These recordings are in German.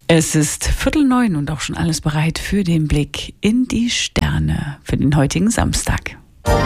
Es ist 8:45 und auch schon alles bereit für den Blick in die Sterne für den heutigen Samstag.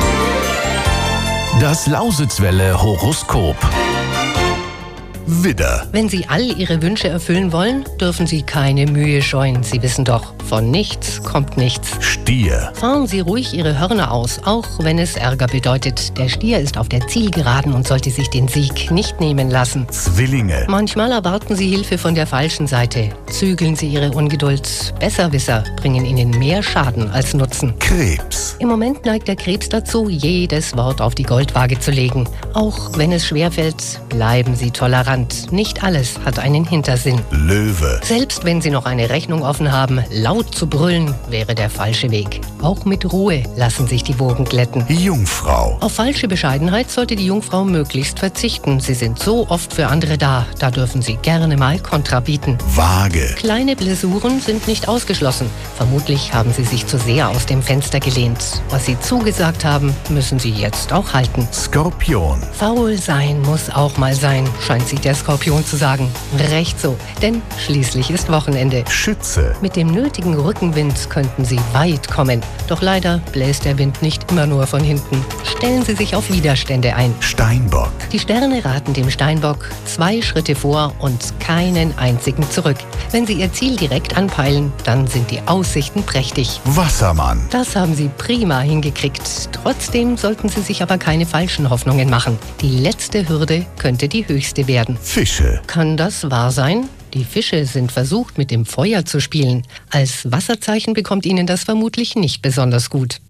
Das Lausitzwelle Horoskop. Widder. Wenn Sie all Ihre Wünsche erfüllen wollen, dürfen Sie keine Mühe scheuen. Sie wissen doch, von nichts kommt nichts. Stier. Fahren Sie ruhig Ihre Hörner aus, auch wenn es Ärger bedeutet. Der Stier ist auf der Zielgeraden und sollte sich den Sieg nicht nehmen lassen. Zwillinge. Manchmal erwarten Sie Hilfe von der falschen Seite. Zügeln Sie Ihre Ungeduld. Besserwisser bringen Ihnen mehr Schaden als Nutzen. Krebs. Im Moment neigt der Krebs dazu, jedes Wort auf die Goldwaage zu legen. Auch wenn es schwerfällt, bleiben Sie tolerant. Nicht alles hat einen Hintersinn. Löwe. Selbst wenn Sie noch eine Rechnung offen haben, laut zu brüllen wäre der falsche Weg. Auch mit Ruhe lassen sich die Wogen glätten. Jungfrau. Auf falsche Bescheidenheit sollte die Jungfrau möglichst verzichten. Sie sind so oft für andere da dürfen Sie gerne mal Kontra bieten. Waage. Kleine Blessuren sind nicht ausgeschlossen. Vermutlich haben Sie sich zu sehr aus dem Fenster gelehnt. Was Sie zugesagt haben, müssen Sie jetzt auch halten. Skorpion. Faul sein muss auch mal sein, scheint sich der Skorpion zu sagen. Recht so, denn schließlich ist Wochenende. Schütze. Mit dem nötigen Rückenwind könnten Sie weit kommen. Doch leider bläst der Wind nicht immer nur von hinten. Stellen Sie sich auf Widerstände ein. Steinbock. Die Sterne raten dem Steinbock 2 Schritte vor und keinen einzigen zurück. Wenn Sie Ihr Ziel direkt anpeilen, dann sind die Aussichten prächtig. Wassermann. Das haben Sie prima hingekriegt. Trotzdem sollten Sie sich aber keine falschen Hoffnungen machen. Die letzte Hürde könnte die höchste werden. Fische. Kann das wahr sein? Die Fische sind versucht, mit dem Feuer zu spielen. Als Wasserzeichen bekommt Ihnen das vermutlich nicht besonders gut.